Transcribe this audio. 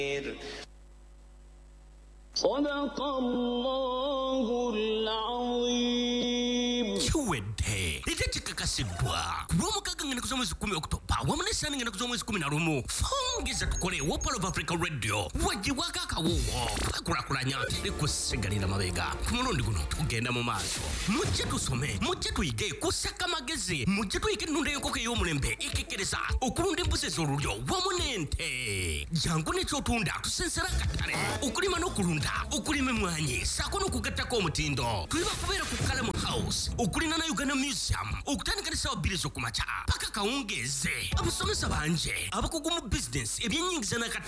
صدق الله العظيم. Chuwede itakikakasibwa kubomukaga ngene kusoma mwezi 10 Oktoba wamunesani ngene kusoma mwezi 11 fongeza tukole Wopal of Africa Radio wajiwaka kawowo akulakulanya ikusigalira mabega kumulundi guno tugenda mu maaso mujje tusome mujje tuyige kusaka magezi mujje tuyige nunde enkoko y'omulembe ikikereza okulunda embuzi ez'olulyo wamunente jangu nekyotunda tusensera katale okulima n'okulunda okulima emwanyi sako n'okugattako omutindo tuliba kubeera ku Kalamu House okulina na Uganda Museum okutandika ne sawa 2 z'okumakya paka kawungeze abasomesa banje abakugu mu business ebyennyingiza n'akatale